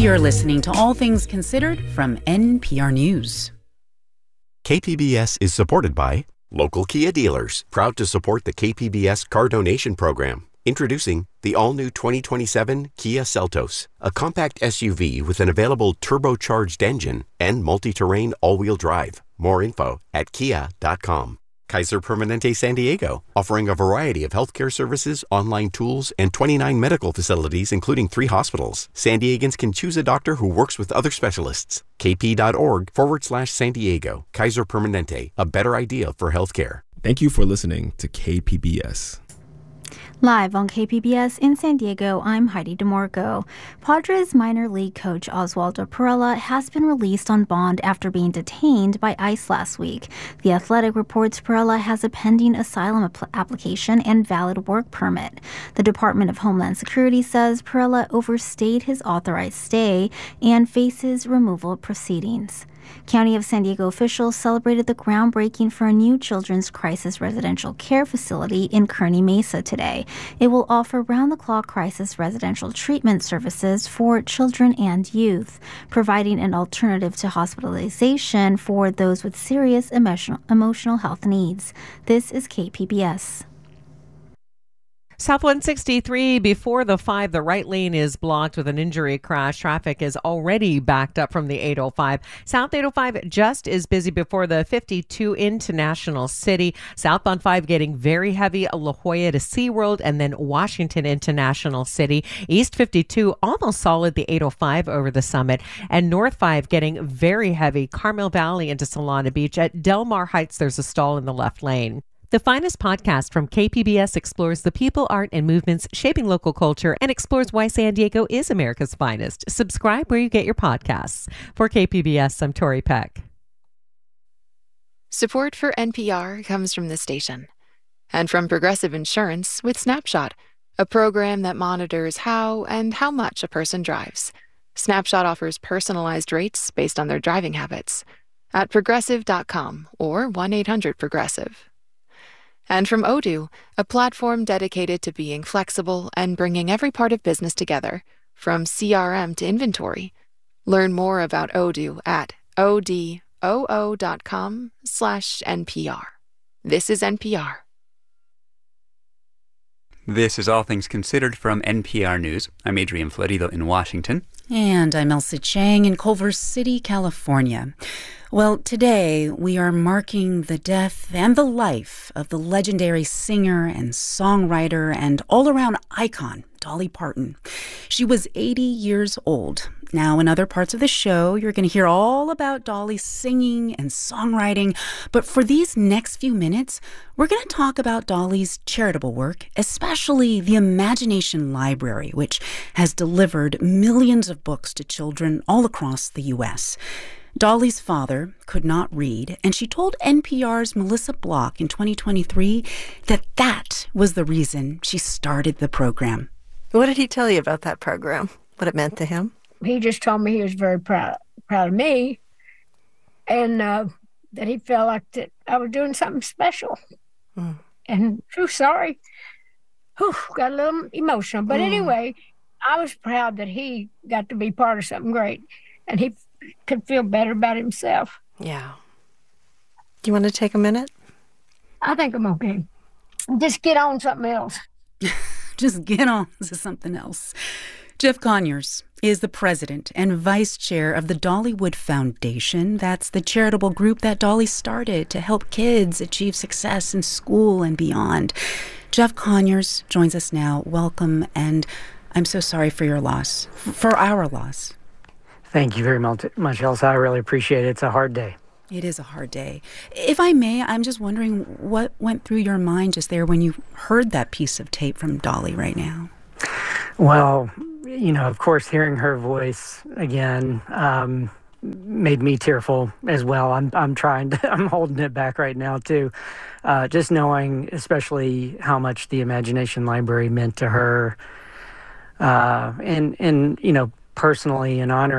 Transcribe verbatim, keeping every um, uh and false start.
You're listening to All Things Considered from N P R News. K P B S is supported by local Kia dealers, proud to support the K P B S car donation program. Introducing the all-new twenty twenty-seven Kia Seltos, a compact S U V with an available turbocharged engine and multi-terrain all-wheel drive. More info at kia dot com. Kaiser Permanente San Diego, offering a variety of healthcare services, online tools, and twenty-nine medical facilities, including three hospitals. San Diegans can choose a doctor who works with other specialists. kp.org forward slash San Diego. Kaiser Permanente, a better idea for healthcare. Thank you for listening to K P B S. Live on K P B S in San Diego, I'm Heidi DeMarco. Padres minor league coach Oswaldo Perella has been released on bond after being detained by ICE last week. The Athletic reports Perella has a pending asylum ap- application and valid work permit. The Department of Homeland Security says Perella overstayed his authorized stay and faces removal proceedings. County of San Diego officials celebrated the groundbreaking for a new children's crisis residential care facility in Kearny Mesa today. It will offer round-the-clock crisis residential treatment services for children and youth, providing an alternative to hospitalization for those with serious emotional, emotional health needs. This is K P B S. South one sixty-three, before the five, the right lane is blocked with an injury crash. Traffic is already backed up from the eight oh five. South eight oh five just as busy before the fifty-two into National City. Southbound five getting very heavy, La Jolla to SeaWorld, and then Washington into National City. East fifty-two almost solid, the eight oh five over the Summit. And North five getting very heavy, Carmel Valley into Solana Beach. At Del Mar Heights, there's a stall in the left lane. The Finest podcast from K P B S explores the people, art, and movements shaping local culture and explores why San Diego is America's finest. Subscribe where you get your podcasts. For K P B S, I'm Tori Peck. Support for N P R comes from this station and from Progressive Insurance with Snapshot, a program that monitors how and how much a person drives. Snapshot offers personalized rates based on their driving habits at progressive dot com or one eight hundred progressive. And from Odoo, a platform dedicated to being flexible and bringing every part of business together, from C R M to inventory. Learn more about Odoo at odoo dot com slash N P R. This is N P R. This is All Things Considered from N P R News. I'm Adrian Florido in Washington. And I'm Elsa Chang in Culver City, California. Well, today we are marking the death and the life of the legendary singer and songwriter and all-around icon, Dolly Parton. She was eighty years old. Now, in other parts of the show, you're going to hear all about Dolly's singing and songwriting. But for these next few minutes, we're going to talk about Dolly's charitable work, especially the Imagination Library, which has delivered millions of books to children all across the U S Dolly's father could not read, and she told N P R's Melissa Block in twenty twenty-three that that was the reason she started the program. What did he tell you about that program? What it meant to him? He just told me he was very proud proud of me, and uh, that he felt like that I was doing something special. Mm. And true sorry, whew, got a little emotional. But mm. anyway, I was proud that he got to be part of something great, and he could feel better about himself. Yeah. Do you want to take a minute? I think I'm okay. Just get on something else. Just get on to something else. Jeff Conyers is the president and vice chair of the Dollywood Foundation. That's the charitable group that Dolly started to help kids achieve success in school and beyond. Jeff Conyers joins us now. Welcome, and I'm so sorry for your loss, for our loss. Thank you very much, Elsa. I really appreciate it. It's a hard day. It is a hard day. If I may, I'm just wondering what went through your mind just there when you heard that piece of tape from Dolly right now. Well, you know, of course, hearing her voice again um, made me tearful as well. I'm I'm trying to, I'm holding it back right now, too. Uh, just knowing especially how much the Imagination Library meant to her. Uh, and, and, you know, personally and honoring